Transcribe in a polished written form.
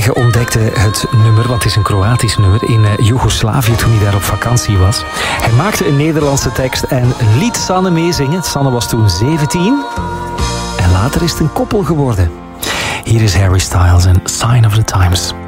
12-jarige ontdekte het nummer, want het is een Kroatisch nummer, in Joegoslavië toen hij daar op vakantie was. Hij maakte een Nederlandse tekst en liet Sanne meezingen. Sanne was toen 17 en later is het een koppel geworden. Hier is Harry Styles en Sign of the Times.